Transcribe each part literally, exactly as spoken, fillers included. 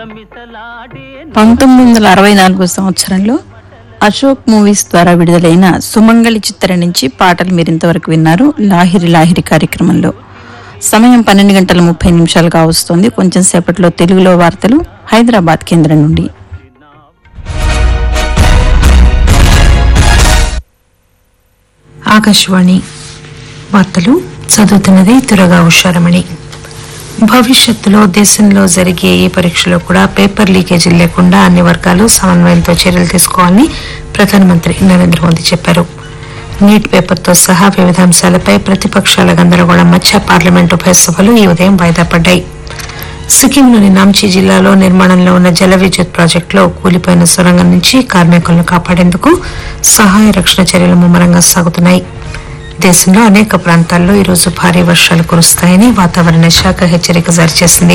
పంతొమ్మిది వందల అరవై నాలుగో సంవత్సరంలో అశోక్ మూవీస్ ద్వారా విడుదలైన సుమంగళి చిత్రం నుంచి పాటలు మీరు ఇంతవరకు విన్నారు. లాహిరి లాహిరి కార్యక్రమంలో సమయం పన్నెండు గంటల ముప్పై నిమిషాలుగా వస్తుంది. కొంచెం సేపట్లో తెలుగులో వార్తలు హైదరాబాద్ కేంద్రం నుండి. ఆకాశవాణి వార్తలు చదువుతున్నది తురగా ఉషారమణి. భవిష్యత్తులో దేశంలో జరిగే ఏ పరీక్షలో కూడా పేపర్ లీకేజీలు లేకుండా అన్ని వర్గాలు సమన్వయంతో చర్యలు తీసుకోవాలని ప్రధానమంత్రి నరేంద్ర మోదీ చెప్పారు. నీట్ పేపర్తో సహా వివిధ అంశాలపై ప్రతిపక్షాల గందరగోళం మధ్య పార్లమెంటు ఉభయ సభలు ఈ ఉదయం వాయిదా పడ్డాయి. సిక్కింలోని నాంచీ జిల్లాలో నిర్మాణంలో ఉన్న జల విద్యుత్ ప్రాజెక్టులో కూలిపోయిన సొరంగం నుంచి కార్మికులను కాపాడేందుకు సహాయ రక్షణ చర్యలు ముమ్మరంగా సాగుతున్నాయి. దేశంలో అనేక ప్రాంతాల్లో ఈరోజు భారీ వర్షాలు కురుస్తాయని వాతావరణ శాఖ హెచ్చరిక జారీ చేసింది.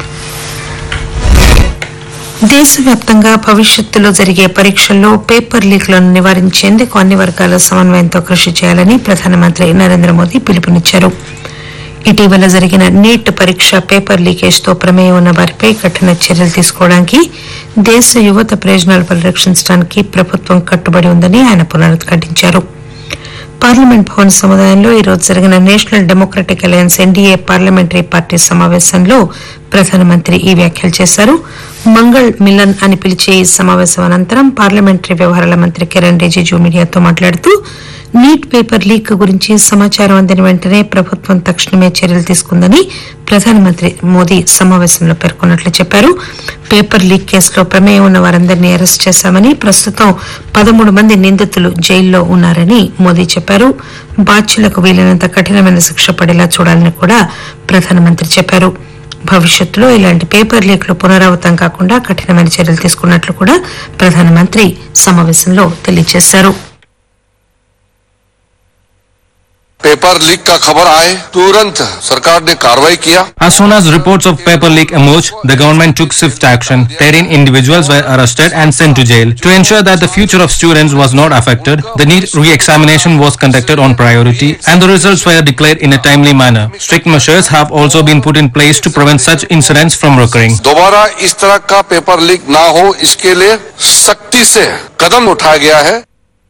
దేశవ్యాప్తంగా భవిష్యత్తులో జరిగే పరీక్షల్లో పేపర్ లీక్లను నివారించేందుకు అన్ని వర్గాల సమన్వయంతో కృషి చేయాలని ప్రధానమంత్రి నరేంద్ర మోదీ పిలుపునిచ్చారు. ఇటీవల జరిగిన నీట్ పరీక్ష పేపర్ లీకేజ్ తో ప్రమేయం ఉన్న వారిపై కఠిన చర్యలు తీసుకోవడానికి దేశ యువత ప్రయోజనాలు పరిరక్షించడానికి ప్రభుత్వం కట్టుబడి ఉందని ఆయన పునరుద్ఘాటించారు. పార్లమెంట్ భవన్ సముదాయంలో ఈరోజు జరిగిన national democratic alliance NDA parliamentary party సమావేశంలో ప్రధానమంత్రి ఈ వ్యాఖ్యలు చేశారు. మంగళ్ మిలన్ అని పిలిచే ఈ సమావేశం అనంతరం పార్లమెంటరీ వ్యవహారాల మంత్రి కిరణ్ రిజిజు మీడియాతో మాట్లాడుతూ నీట్ పేపర్ లీక్ గురించి సమాచారం అందిన వెంటనే ప్రభుత్వం తక్షణమే చర్యలు తీసుకుందని ప్రధానమంత్రి మోదీ సమావేశంలో పేర్కొన్నట్లు చెప్పారు. పేపర్ లీక్ కేసులో ప్రమేయం ఉన్న వారందరినీ అరెస్ట్ చేశామని, ప్రస్తుతం పదమూడు మంది నిందితులు జైల్లో ఉన్నారని మోదీ చెప్పారు. బాధ్యులకు వీలైనంత కఠినమైన శిక్ష పడేలా చూడాలని కూడా ప్రధానమంత్రి చెప్పారు. భవిష్యత్తులో ఇలాంటి పేపర్ లీక్లు పునరావృతం కాకుండా కఠినమైన చర్యలు తీసుకున్నట్లు కూడా ప్రధానమంత్రి సమావేశంలో తెలియజేశారు. पेपर लीक का खबर आए तुरंत सरकार ने कार्रवाई किया. As soon as reports of paper leak emerged, the government took swift action. thirteen individuals were arrested and sent to jail. To ensure that the future of students was not affected, the NEET re-examination was conducted on priority and the results were declared in a timely manner. Strict measures have also been put in place to prevent such incidents from recurring. दोबारा इस तरह का paper leak ना हो, इसके लिए सख्ती से कदम उठाया गया है.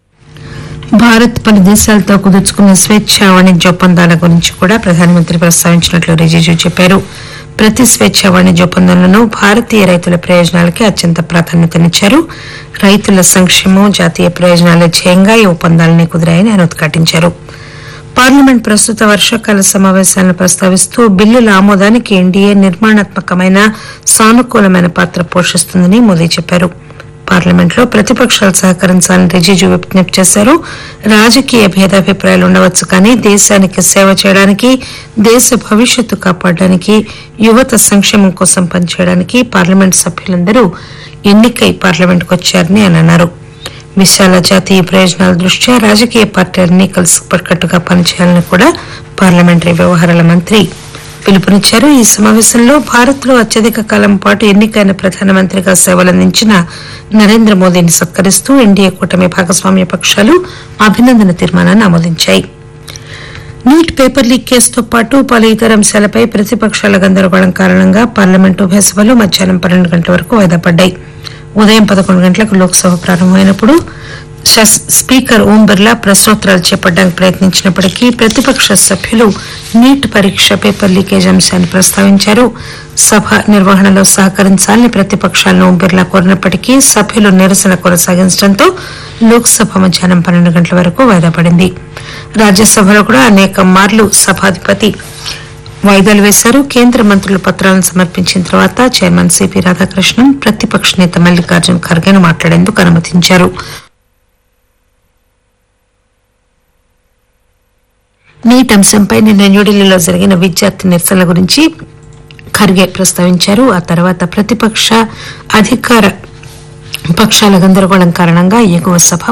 భారత్ పలు దేశాలతో కుదుర్చుకున్న స్వేచ్ఛ వాణిజ్య ఒప్పందాల గురించి కూడా ప్రధానమంత్రి ప్రస్తావించినట్లు రిజిజు చెప్పారు. ప్రతి స్వేచ్ఛ వాణిజ్య ఒప్పందంలోనూ భారతీయ రైతుల ప్రయోజనాలకే అత్యంత ప్రాధాన్యతనిచ్చారు. రైతుల సంక్షేమం, జాతీయ ప్రయోజనాల ధ్యేయంగా ఈ ఒప్పందాలని కుదిరాయని ఆయన ఉద్ఘాటించారు. పార్లమెంట్ ప్రస్తుత వర్షాకాల సమావేశాలను ప్రస్తావిస్తూ బిల్లుల ఆమోదానికి ఎన్డీఏ నిర్మాణాత్మకమైన సానుకూలమైన పాత్ర పోషిస్తుందని మోదీ చెప్పారు. పార్లమెంట్ లో ప్రతిపక్షాలు సహకరించాలని రిజిజు విజ్ఞప్తి చేశారు. రాజకీయ భేదాభిప్రాయాలు ఉండవచ్చు, కానీ దేశానికి సేవ చేయడానికి, దేశ భవిష్యత్తు కాపాడడానికి, యువత సంక్షేమం కోసం పనిచేయడానికి పార్లమెంట్ సభ్యులందరూ ఎన్నికై పార్లమెంట్కు వచ్చారని ఆయన అన్నారు. విశాల జాతీయ ప్రయోజనాల దృష్ట్యా రాజకీయ పార్టీలన్నీ కలిసి కట్టుగా పనిచేయాలని కూడా పార్లమెంటరీ వ్యవహారాల మంత్రి పిలుపునిచ్చారు. ఈ సమావేశంలో భారత్ లో అత్యధిక కాలం పాటు ఎన్నికైన ప్రధానమంత్రిగా సేవలందించిన నరేంద్ర మోదీని సత్కరిస్తూ ఎన్డీఏ కూటమి భాగస్వామ్య పక్షాలు అభినందన తీర్మానాన్ని ఆమోదించాయి. నీట్ పేపర్ లీక్ కేసుతో పాటు పలు ఇతర అంశాలపై ప్రతిపక్షాల గందరగోళం కారణంగా పార్లమెంటు ఉభయ సభలు మధ్యాహ్నం పన్నెండు గంటల వరకు వాయిదా పడ్డాయి. ఉదయం పదకొండు గంటలకు లోక్సభ ప్రారంభమైనప్పుడు స్పీకర్ ఓం బిర్లా ప్రశ్నోత్తరాలు చేపట్టడానికి ప్రయత్నించినప్పటికీ ప్రతిపక్ష సభ్యులు నీట్ పరీక్ష పేపర్ లీకేజ్ అంశాన్ని ప్రస్తావించారు. సభ నిర్వహణలో సహకరించాలని ప్రతిపక్షాలను ఓం బిర్లా కోరినప్పటికీ సభ్యులు నిరసన కొనసాగించడంతో లోక్సభ మధ్యాహ్నం పన్నెండు గంటల వరకు వాయిదా పడింది. రాజ్యసభలో కూడా అనేక మార్లు సభాధిపతి వాయిదాలు వేశారు. కేంద్ర మంత్రులు పత్రాలను సమర్పించిన తర్వాత చైర్మన్ సిపి రాధాకృష్ణన్ ప్రతిపక్ష నేత మల్లికార్జున్ ఖర్గేను మాట్లాడేందుకు అనుమతించారు. నీట్ అంశంపై నిన్న న్యూఢిల్లీలో జరిగిన విద్యార్థి నిరసనల గురించి ఖర్గే ప్రస్తావించారు. ఆ తర్వాత ప్రతిపక్ష అధికార పక్షాల గందరగోళం కారణంగా ఎగువ సభ